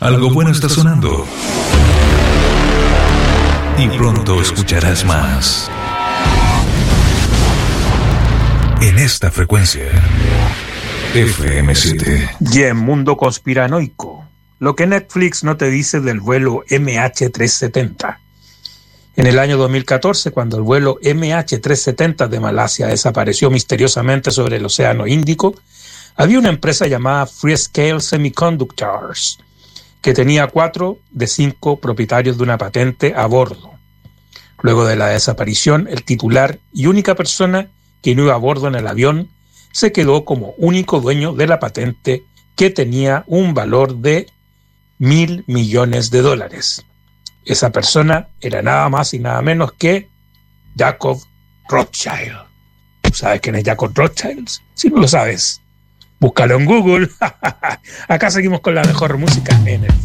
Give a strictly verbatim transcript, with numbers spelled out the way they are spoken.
Algo bueno está sonando. Y pronto escucharás más. En esta frecuencia. F M siete. Y en Mundo Conspiranoico, lo que Netflix no te dice del vuelo M H trescientos setenta. En el año dos mil catorce, cuando el vuelo M H trescientos setenta de Malasia desapareció misteriosamente sobre el Océano Índico, había una empresa llamada Freescale Semiconductors, que tenía cuatro de cinco propietarios de una patente a bordo. Luego de la desaparición, el titular y única persona que no iba a bordo en el avión se quedó como único dueño de la patente, que tenía un valor de mil millones de dólares. Esa persona era nada más y nada menos que Jacob Rothschild. ¿Tú sabes quién es Jacob Rothschild? Si no lo sabes, búscalo en Google. Acá seguimos con la mejor música en el